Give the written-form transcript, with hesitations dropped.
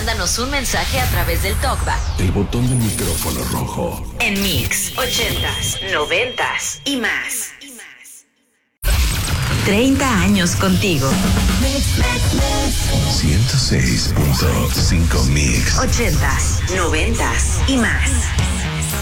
mándanos un mensaje a través del TalkBack. El botón del micrófono rojo. En Mix, 80s, 90s y más. 30 años contigo. 106.5 Mix. 80s, 90s y más.